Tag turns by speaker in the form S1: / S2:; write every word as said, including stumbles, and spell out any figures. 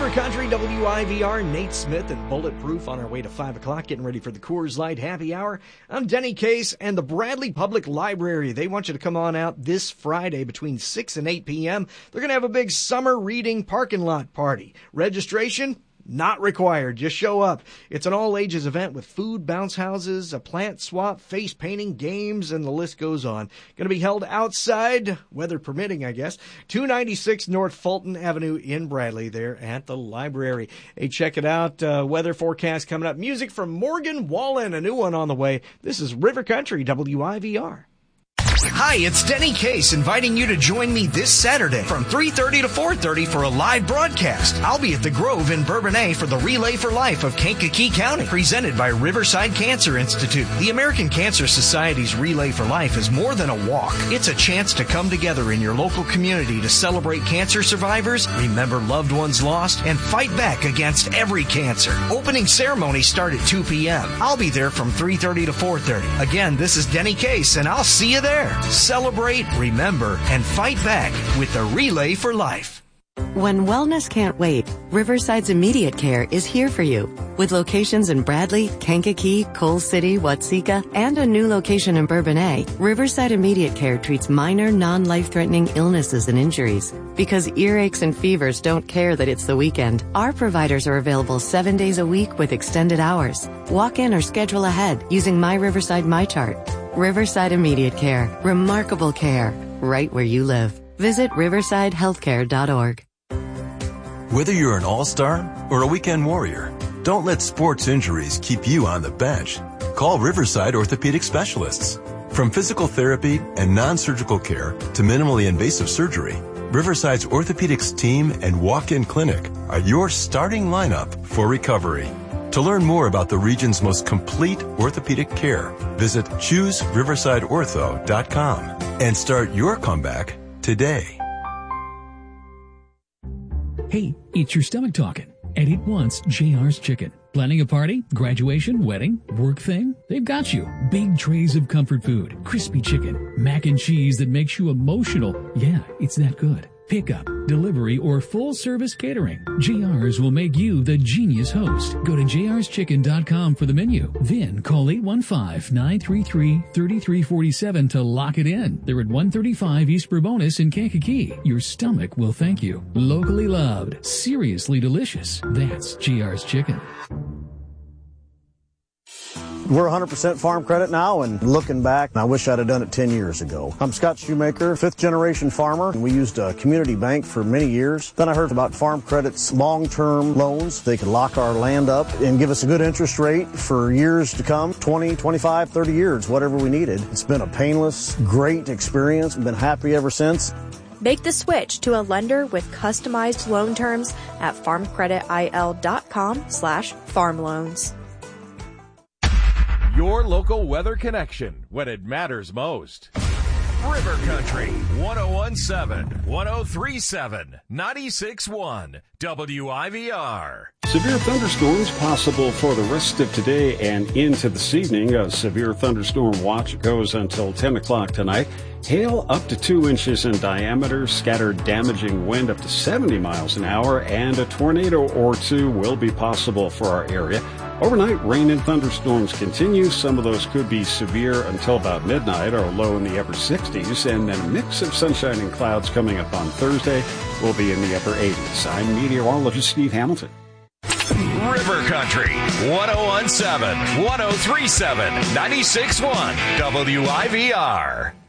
S1: River Country, W I V R, Nate Smith and Bulletproof on our way to five o'clock, getting ready for the Coors Light Happy Hour. I'm Denny Case, and the Bradley Public Library, they want you to come on out this Friday between six and eight p.m. They're going to have a big summer reading parking lot party. Registration? Not required. Just show up. It's an all-ages event with food, bounce houses, a plant swap, face painting, games, and the list goes on. Going to be held outside, weather permitting, I guess, two ninety-six North Fulton Avenue in Bradley there at the library. Hey, check it out. Uh, weather forecast coming up. Music from Morgan Wallen, a new one on the way. This is River Country, W I V R.
S2: Hi, it's Denny Case inviting you to join me this Saturday from three thirty to four thirty for a live broadcast. I'll be at the Grove in Bourbonnais for the Relay for Life of Kankakee County, presented by Riverside Cancer Institute. The American Cancer Society's Relay for Life is more than a walk. It's a chance to come together in your local community to celebrate cancer survivors, remember loved ones lost, and fight back against every cancer. Opening ceremonies start at two p.m. I'll be there from three thirty to four thirty. Again, this is Denny Case, and I'll see you there. Celebrate, remember, and fight back with the Relay for Life.
S3: When wellness can't wait, Riverside's Immediate Care is here for you. With locations in Bradley, Kankakee, Coal City, Watseka, and a new location in Bourbonnais, Riverside Immediate Care treats minor, non-life-threatening illnesses and injuries. Because earaches and fevers don't care that it's the weekend, our providers are available seven days a week with extended hours. Walk in or schedule ahead using My Riverside MyChart. Riverside Immediate Care. Remarkable care. Right where you live. Visit riverside healthcare dot org.
S4: Whether you're an all-star or a weekend warrior, don't let sports injuries keep you on the bench. Call Riverside Orthopedic Specialists. From physical therapy and non-surgical care to minimally invasive surgery, Riverside's orthopedics team and walk-in clinic are your starting lineup for recovery. To learn more about the region's most complete orthopedic care, visit choose riverside ortho dot com and start your comeback today.
S5: Hey, it's your stomach talking. And it wants J R's Chicken. Planning a party, graduation, wedding, work thing? They've got you. Big trays of comfort food, crispy chicken, mac and cheese that makes you emotional. Yeah, it's that good. Pickup, delivery, or full-service catering. J R's will make you the genius host. Go to j r's chicken dot com for the menu. Then call eight one five, nine three three, three three four seven to lock it in. They're at one thirty-five East Bourbonnais in Kankakee. Your stomach will thank you. Locally loved. Seriously delicious. That's J R's Chicken.
S6: We're one hundred percent farm credit now, and looking back, I wish I'd have done it ten years ago. I'm Scott Shoemaker, fifth generation farmer, and we used a community bank for many years. Then I heard about farm credit's long-term loans. They could lock our land up and give us a good interest rate for years to come, twenty, twenty-five, thirty years, whatever we needed. It's been a painless, great experience. I've been happy ever since.
S7: Make the switch to a lender with customized loan terms at farm credit I L dot com slash farm loans.
S8: Your local weather connection when it matters most. River Country, one oh one point seven, one oh three point seven, ninety-six point one, W I V R.
S9: Severe thunderstorms possible for the rest of today and into this evening. A severe thunderstorm watch goes until ten o'clock tonight. Hail up to two inches in diameter, scattered damaging wind up to seventy miles an hour, and a tornado or two will be possible for our area. Overnight, rain and thunderstorms continue. Some of those could be severe until about midnight, or low in the upper sixties, and then a mix of sunshine and clouds coming up on Thursday will be in the upper eighties. I'm meteorologist Steve Hamilton.
S8: River Country, one oh one point seven, one oh three point seven, ninety-six point one, W I V R.